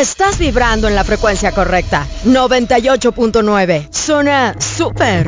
Estás vibrando en la frecuencia correcta. 98.9. Zona Super.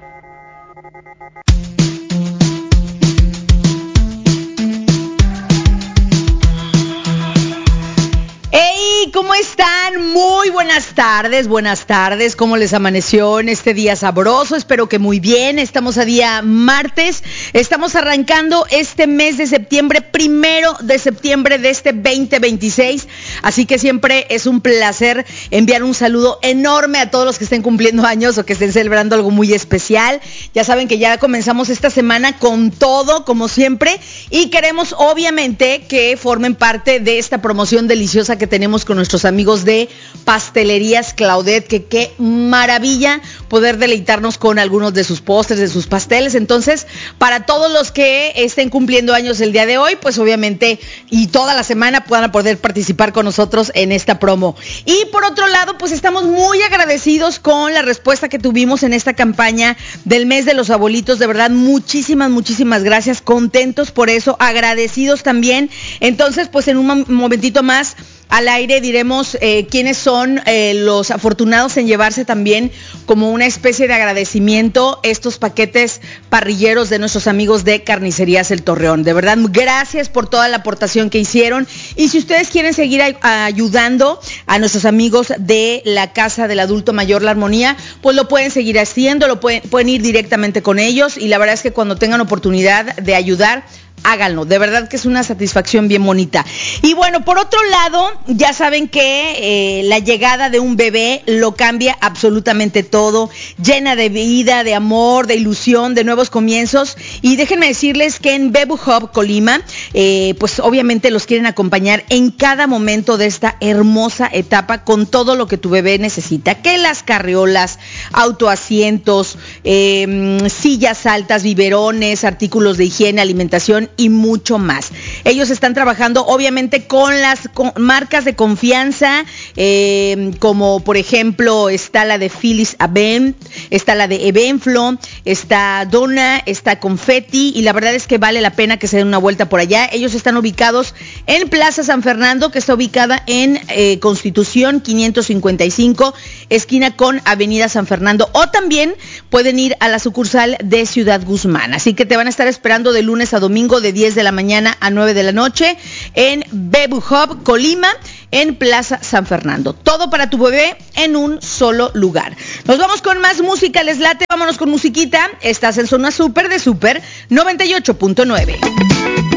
¡Hey! ¿Cómo están? Muy buenas tardes. ¿Cómo les amaneció en este día sabroso? Espero que muy bien. Estamos a día martes. Estamos arrancando este mes de septiembre, 1 de septiembre de este 2026. Así que siempre es un placer enviar un saludo enorme a todos los que estén cumpliendo años o que estén celebrando algo muy especial. Ya saben que ya comenzamos esta semana con todo, como siempre. Y queremos, obviamente, que formen parte de esta promoción deliciosa que tenemos con nuestros amigos de Pastelerías Claudette, que qué maravilla poder deleitarnos con algunos de sus postres, de sus pasteles. Entonces, para todos los que estén cumpliendo años el día de hoy, pues obviamente y toda la semana puedan poder participar con nosotros en esta promo. Y por otro lado, pues estamos muy agradecidos con la respuesta que tuvimos en esta campaña del mes de los abuelitos. De verdad, muchísimas gracias, contentos por eso, agradecidos también. Entonces, pues en un momentito más al aire diremos quiénes son los afortunados en llevarse también como una especie de agradecimiento estos paquetes parrilleros de nuestros amigos de Carnicerías El Torreón. De verdad, gracias por toda la aportación que hicieron. Y si ustedes quieren seguir ayudando a nuestros amigos de la Casa del Adulto Mayor La Armonía, pues lo pueden seguir haciendo, pueden ir directamente con ellos. Y la verdad es que cuando tengan oportunidad de ayudar, háganlo, de verdad que es una satisfacción bien bonita. Y bueno, por otro lado, ya saben que la llegada de un bebé lo cambia absolutamente todo, llena de vida, de amor, de ilusión, de nuevos comienzos. Y déjenme decirles que en Bebu Hub Colima, pues obviamente los quieren acompañar en cada momento de esta hermosa etapa con todo lo que tu bebé necesita, que las carriolas, autoasientos, sillas altas, biberones, artículos de higiene, alimentación y mucho más. Ellos están trabajando obviamente con las marcas de confianza, como por ejemplo está la de Phyllis Avent, está la de Evenflo, está Donna, está Confetti, y la verdad es que vale la pena que se den una vuelta por allá. Ellos están ubicados en Plaza San Fernando, que está ubicada en Constitución 555, esquina con Avenida San Fernando, o también pueden ir a la sucursal de Ciudad Guzmán. Así que te van a estar esperando de lunes a domingo de 10 de la mañana a 9 de la noche en Bebu Hub Colima, en Plaza San Fernando. Todo para tu bebé en un solo lugar. Nos vamos con más música, les late, vámonos con musiquita. Estás en Zona Super de Super 98.9.